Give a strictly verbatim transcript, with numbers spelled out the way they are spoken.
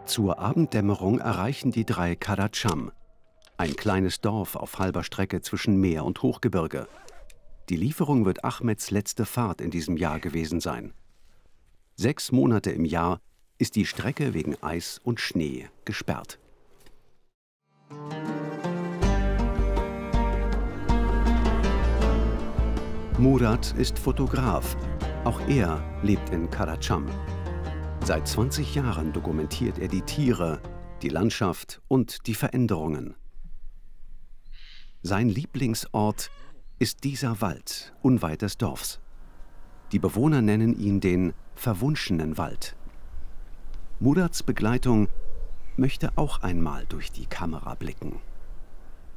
Zur Abenddämmerung erreichen die drei Kadacam, ein kleines Dorf auf halber Strecke zwischen Meer und Hochgebirge. Die Lieferung wird Ahmeds letzte Fahrt in diesem Jahr gewesen sein. Sechs Monate im Jahr ist die Strecke wegen Eis und Schnee gesperrt. Murat ist Fotograf. Auch er lebt in Kadacam. Seit zwanzig Jahren dokumentiert er die Tiere, die Landschaft und die Veränderungen. Sein Lieblingsort ist dieser Wald unweit des Dorfs. Die Bewohner nennen ihn den verwunschenen Wald. Murats Begleitung möchte auch einmal durch die Kamera blicken.